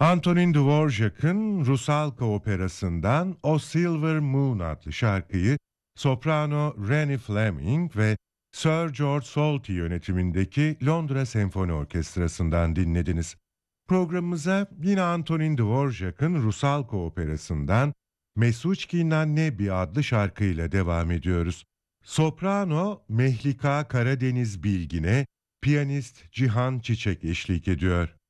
Antonin Dvorak'ın Rusalka operasından O Silver Moon adlı şarkıyı soprano Rennie Fleming ve Sir George Solti yönetimindeki Londra Senfoni Orkestrası'ndan dinlediniz. Programımıza yine Antonin Dvorak'ın Rusalka operasından Mesuchkin Annebi adlı şarkıyla devam ediyoruz. Soprano Mehlika Karadeniz Bilgin'e piyanist Cihan Çiçek eşlik ediyor.